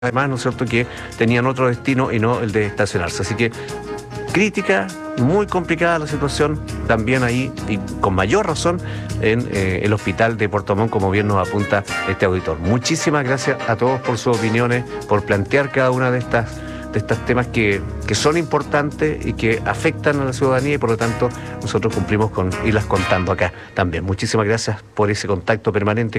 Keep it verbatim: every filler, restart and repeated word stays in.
además, ¿no es cierto?, que tenían otro destino y no el de estacionarse. Así que crítica, muy complicada la situación, también ahí, y con mayor razón, en eh, el hospital de Puerto Montt, como bien nos apunta este auditor. Muchísimas gracias a todos por sus opiniones, por plantear cada una de estas de estos temas que, que son importantes y que afectan a la ciudadanía, y por lo tanto nosotros cumplimos con irlas contando acá también. Muchísimas gracias por ese contacto permanente